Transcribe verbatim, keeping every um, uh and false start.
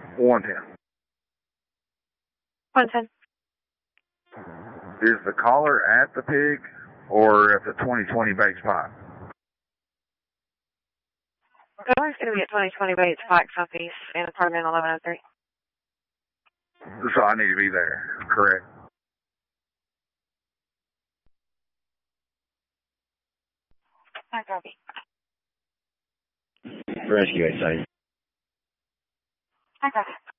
one ten. one ten. Is the caller at the pig or at the twenty twenty Bates Pike? The caller's going to be at twenty twenty Bates Pike Southeast in apartment eleven oh three. So I need to be there, correct? Hi, copy. Rescue eight side. Hi, copy.